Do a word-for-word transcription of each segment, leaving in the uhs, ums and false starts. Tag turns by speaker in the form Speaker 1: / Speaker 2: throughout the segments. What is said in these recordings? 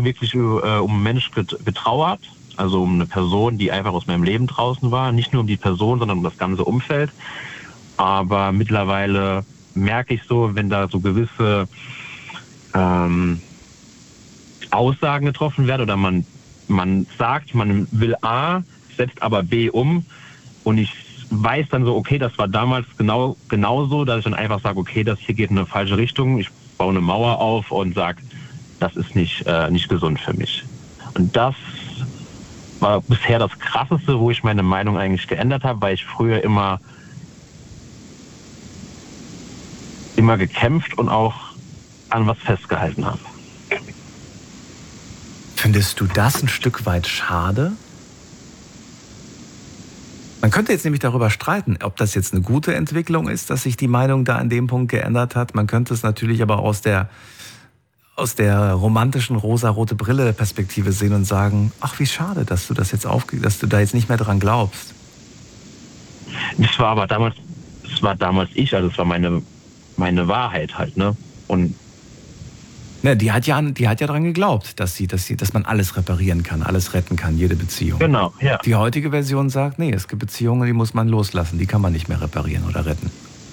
Speaker 1: wirklich äh, um einen Mensch getrauert, also um eine Person, die einfach aus meinem Leben draußen war. Nicht nur um die Person, sondern um das ganze Umfeld. Aber mittlerweile merke ich so, wenn da so gewisse ähm, Aussagen getroffen werden oder man, man sagt, man will A, setzt aber B um und ich weiß dann so, okay, das war damals genau genauso, dass ich dann einfach sage, okay, das hier geht in eine falsche Richtung. Ich baue eine Mauer auf und sage, das ist nicht, äh, nicht gesund für mich. Und das war bisher das Krasseste, wo ich meine Meinung eigentlich geändert habe, weil ich früher immer immer gekämpft und auch an was festgehalten habe.
Speaker 2: Findest du das ein Stück weit schade? Man könnte jetzt nämlich darüber streiten, ob das jetzt eine gute Entwicklung ist, dass sich die Meinung da an dem Punkt geändert hat. Man könnte es natürlich aber aus der, aus der romantischen rosa-rote Brille-Perspektive sehen und sagen, ach, wie schade, dass du das jetzt aufge- dass du da jetzt nicht mehr dran glaubst.
Speaker 1: Das war aber damals, das war damals ich, also es war meine, meine Wahrheit halt, ne? Und
Speaker 2: Ne, die hat ja, die hat ja daran geglaubt, dass sie, dass sie, dass man alles reparieren kann, alles retten kann, jede Beziehung.
Speaker 1: Genau, ja.
Speaker 2: Die heutige Version sagt, nee, es gibt Beziehungen, die muss man loslassen, die kann man nicht mehr reparieren oder retten.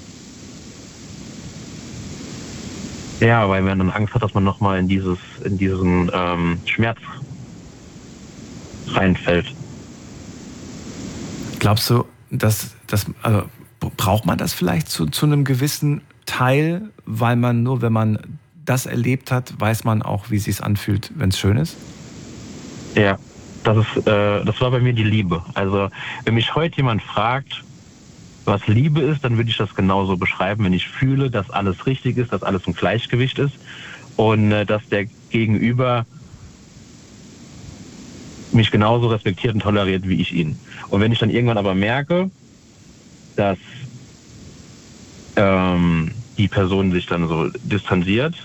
Speaker 1: Ja, weil man dann Angst hat, dass man nochmal in dieses, in diesen ähm, Schmerz reinfällt.
Speaker 2: Glaubst du, dass, dass also, braucht man das vielleicht zu, zu einem gewissen Teil, weil man nur, wenn man das erlebt hat, weiß man auch, wie es sich anfühlt, wenn es schön ist?
Speaker 1: Ja, das ist, äh, das war bei mir die Liebe. Also wenn mich heute jemand fragt, was Liebe ist, dann würde ich das genauso beschreiben, wenn ich fühle, dass alles richtig ist, dass alles im Gleichgewicht ist und äh, dass der Gegenüber mich genauso respektiert und toleriert wie ich ihn. Und wenn ich dann irgendwann aber merke, dass ähm, die Person sich dann so distanziert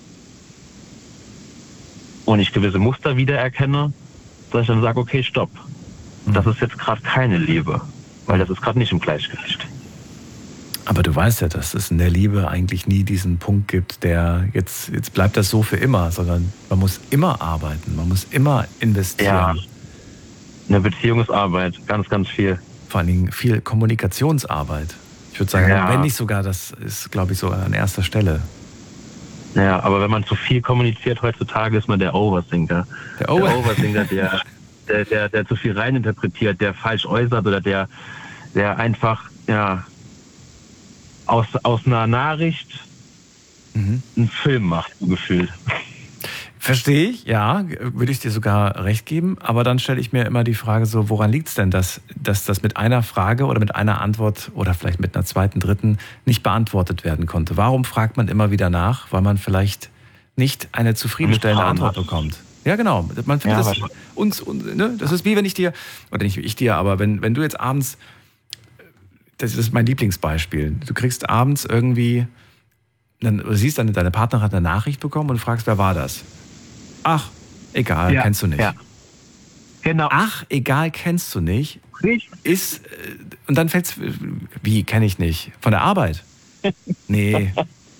Speaker 1: und ich gewisse Muster wiedererkenne, dass ich dann sage, okay, stopp. Das ist jetzt gerade keine Liebe, weil das ist gerade nicht im Gleichgewicht.
Speaker 2: Aber du weißt ja, dass es in der Liebe eigentlich nie diesen Punkt gibt, der jetzt, jetzt bleibt das so für immer, sondern man muss immer arbeiten, man muss immer investieren.
Speaker 1: Ja, eine Beziehung ist Arbeit, ganz, ganz viel.
Speaker 2: Vor allen Dingen viel Kommunikationsarbeit. Ich würde sagen, ja. wenn nicht sogar, das ist, glaube ich, sogar an erster Stelle.
Speaker 1: Ja, aber wenn man zu viel kommuniziert heutzutage, ist man der Overthinker. Der, Over- der Overthinker, der, der, der, der zu viel reininterpretiert, der falsch äußert oder der, der einfach ja, aus, aus einer Nachricht mhm. einen Film macht, so gefühlt.
Speaker 2: Verstehe ich, ja, würde ich dir sogar recht geben. Aber dann stelle ich mir immer die Frage so, woran liegt es denn, dass, dass das mit einer Frage oder mit einer Antwort oder vielleicht mit einer zweiten, dritten nicht beantwortet werden konnte? Warum fragt man immer wieder nach? Weil man vielleicht nicht eine zufriedenstellende Antwort bekommt. Ja, genau. Man findet ja, das, uns, ne? Das ist wie wenn ich dir, oder nicht ich dir, aber wenn, wenn du jetzt abends, das ist mein Lieblingsbeispiel, du kriegst abends irgendwie, dann, du siehst, deine, deine Partnerin hat eine Nachricht bekommen und du fragst, wer war das? Ach, egal, ja, kennst du nicht. Ja.
Speaker 1: Genau.
Speaker 2: Ach, egal, kennst du nicht. Ist, und dann fällt's, wie, kenne ich nicht? Von der Arbeit? Nee.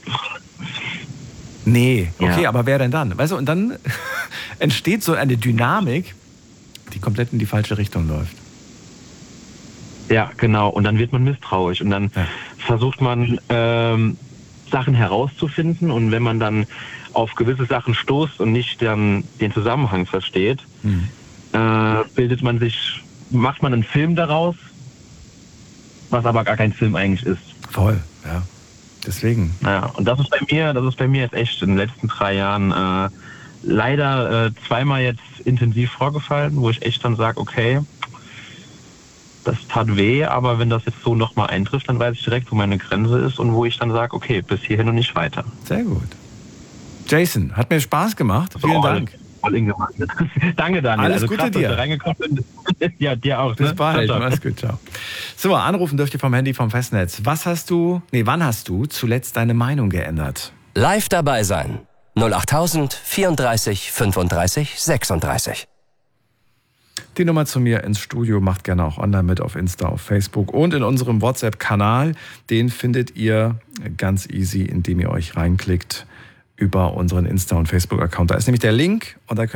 Speaker 2: Nee, okay, ja. aber wer denn dann? Weißt du, und dann entsteht so eine Dynamik, die komplett in die falsche Richtung läuft.
Speaker 1: Ja, genau. Und dann wird man misstrauisch und dann ja. versucht man ähm, Sachen herauszufinden und wenn man dann auf gewisse Sachen stoßt und nicht dann den Zusammenhang versteht, mhm. äh, bildet man sich, macht man einen Film daraus, was aber gar kein Film eigentlich ist.
Speaker 2: Voll, ja. Deswegen.
Speaker 1: Ja, und das ist bei mir, das ist bei mir jetzt echt in den letzten drei Jahren äh, leider äh, zweimal jetzt intensiv vorgefallen, wo ich echt dann sage, okay, das tat weh, aber wenn das jetzt so nochmal eintrifft, dann weiß ich direkt, wo meine Grenze ist und wo ich dann sage, okay, bis hierhin und nicht weiter.
Speaker 2: Sehr gut. Jason, hat mir Spaß gemacht. Vielen oh, Dank.
Speaker 1: Voll gemacht. Danke, Daniel.
Speaker 2: Alles
Speaker 1: also,
Speaker 2: Gute
Speaker 1: krass,
Speaker 2: dir.
Speaker 1: Dass du reingekommen bist. Ja, dir auch.
Speaker 2: Bis
Speaker 1: ne?
Speaker 2: bald. Mach's gut, ciao. So, anrufen dürft ihr vom Handy vom Festnetz. Was hast du, nee, wann hast du zuletzt deine Meinung geändert?
Speaker 3: Live dabei sein. null achttausend vierunddreißig fünfunddreißig sechsunddreißig.
Speaker 2: Die Nummer zu mir ins Studio, macht gerne auch online mit auf Insta, auf Facebook und in unserem WhatsApp-Kanal. Den findet ihr ganz easy, indem ihr euch reinklickt über unseren Insta- und Facebook-Account. Da ist nämlich der Link und da könnt